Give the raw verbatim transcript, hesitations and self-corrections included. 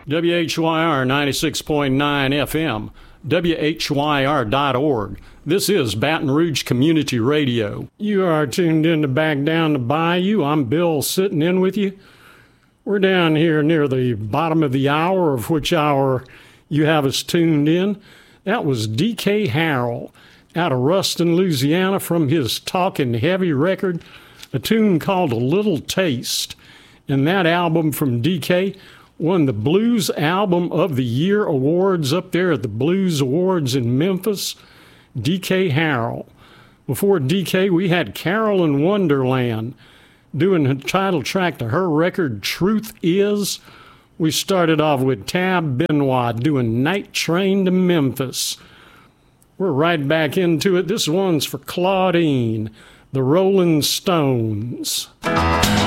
W H Y R ninety-six point nine F M, W H Y R dot org. This is Baton Rouge Community Radio. You are tuned in to Back Down the Bayou. I'm Bill, sitting in with you. We're down here near the bottom of the hour, of which hour you have us tuned in. That was D K Harrell out of Ruston, Louisiana, from his Talkin' Heavy record, a tune called A Little Taste. And that album from D K won the Blues Album of the Year awards up there at the Blues Awards in Memphis. D K Harrell. Before D K, we had Carolyn Wonderland doing the title track to her record, Truth Is. We started off with Tab Benoit doing Night Train to Memphis. We're right back into it. This one's for Claudine, the Rolling Stones.